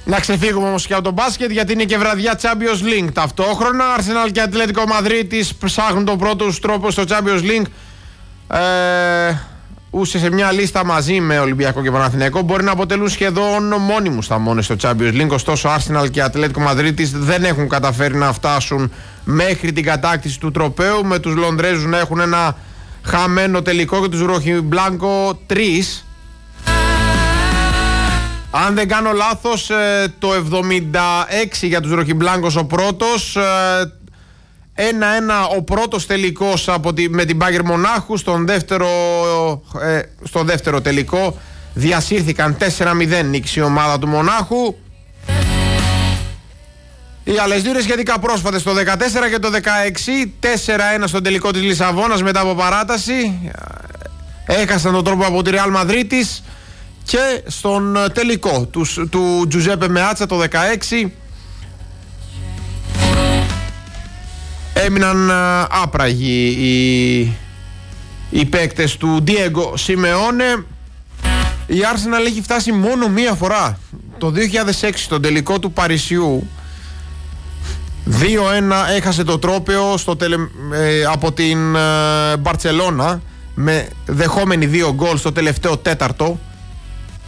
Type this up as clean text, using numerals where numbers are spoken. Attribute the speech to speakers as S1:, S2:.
S1: Να ξεφύγουμε όμως και από τον μπάσκετ, γιατί είναι και βραδιά Champions League. Ταυτόχρονα Arsenal και Ατλέτικο Μαδρίτης ψάχνουν τον πρώτο τους τρόπο στο Champions League. Ούσε σε μια λίστα μαζί με Ολυμπιακό και Παναθηναϊκό, μπορεί να αποτελούν σχεδόν μόνιμους θαμώνες στο Champions League. Ωστόσο Arsenal και Ατλέτικο Μαδρίτης δεν έχουν καταφέρει να φτάσουν μέχρι την κατάκτηση του τροπαίου, με τους Λονδρέζους να έχουν ένα χαμένο τελικό και τους Ροχιμπλάνκο 3. Αν δεν κάνω λάθος, το 76 για τους Ροχιμπλάνκος ο πρώτος, 1-1 ο πρώτος τελικός με την Μπάγερ Μονάχου. Στο δεύτερο τελικό διασύρθηκαν 4-0, νίκησε η ομάδα του Μονάχου. Οι Αλεσδούρες σχετικά πρόσφατες το 14 και το 16, 4-1 στον τελικό της Λισαβόνας μετά από παράταση. Έχασαν τον τρόπο από τη Ρεάλ Μαδρίτης. Και στον τελικό του Τζουζέπε Μεάτσα το 16 έμειναν άπραγοι οι παίκτες του Ντιέγκο Σιμεώνε. Η Arsenal έχει φτάσει μόνο μία φορά, το 2006, στον τελικό του Παρισιού. 2-1 έχασε το τρόπαιο από την Μπαρτσελώνα, με δεχόμενη 2 γκολ στο τελευταίο τέταρτο.